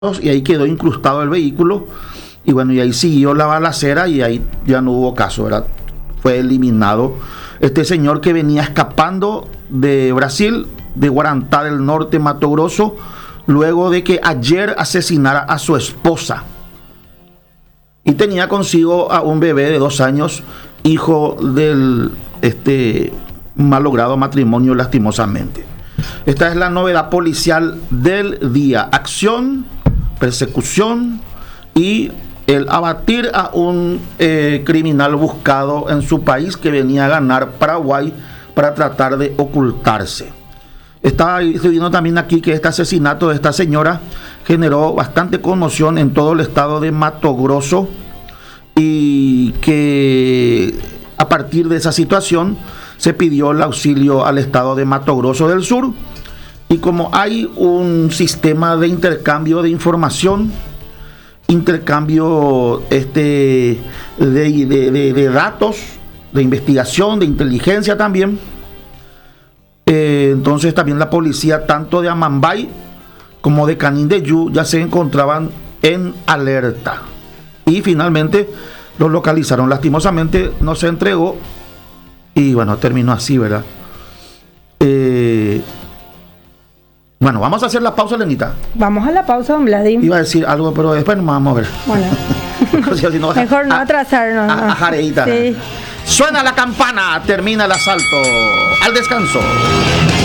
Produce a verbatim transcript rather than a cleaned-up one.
y ahí quedó incrustado el vehículo. Y bueno, y ahí siguió la balacera y ahí ya no hubo caso, ¿verdad? Fue eliminado este señor que venía escapando de Brasil, de Guarantá del Norte, Mato Grosso, luego de que ayer asesinara a su esposa. Y tenía consigo a un bebé de dos años, hijo del este malogrado matrimonio, lastimosamente. Esta es la novedad policial del día: acción, persecución y el abatir a un eh, criminal buscado en su país que venía a ganar Paraguay para tratar de ocultarse. Estaba viendo también aquí que este asesinato de esta señora generó bastante conmoción en todo el estado de Mato Grosso, y que a partir de esa situación se pidió el auxilio al estado de Mato Grosso del Sur. Y como hay un sistema de intercambio de información, intercambio este, de, de, de, de datos, de investigación, de inteligencia también, eh, entonces también la policía tanto de Amambay como de Canindeyú ya se encontraban en alerta y finalmente lo localizaron. Lastimosamente no se entregó y bueno, terminó así, ¿verdad? Eh, bueno, vamos a hacer la pausa, Lenita. Vamos a la pausa, don Vladimir. Iba a decir algo, pero después nos vamos a ver. Bueno, o sea, si no, mejor no a, atrasarnos. A, a, a jareíta. Sí. Suena la campana, termina el asalto. Al descanso.